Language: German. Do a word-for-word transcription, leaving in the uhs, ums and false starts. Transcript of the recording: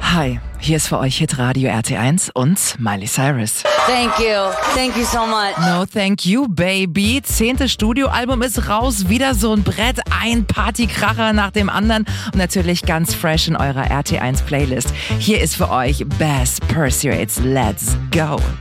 Hi, hier ist für euch Hitradio R T eins und Miley Cyrus. Thank you. Thank you so much. No thank you, baby. Zehntes Studioalbum ist raus. Wieder so ein Brett, ein Partykracher nach dem anderen. Und natürlich ganz fresh in eurer R T eins Playlist. Hier ist für euch Bass Pursuits. Let's go.